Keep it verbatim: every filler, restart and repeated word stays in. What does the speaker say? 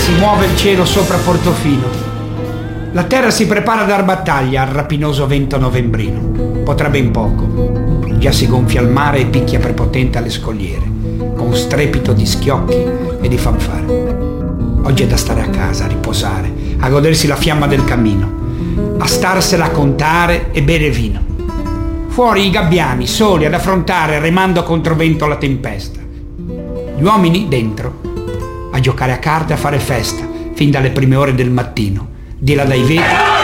si muove il cielo sopra Portofino. La terra si prepara a dar battaglia al rapinoso vento novembrino. Potrà ben poco. Già si gonfia il mare e picchia prepotente alle scogliere, con strepito di schiocchi e di fanfare. Oggi è da stare a casa, a riposare, a godersi la fiamma del cammino, a starsela a contare e bere vino. Fuori i gabbiani, soli ad affrontare, remando contro vento la tempesta. Gli uomini dentro, a giocare a carte e a fare festa, fin dalle prime ore del mattino, di là dai vetri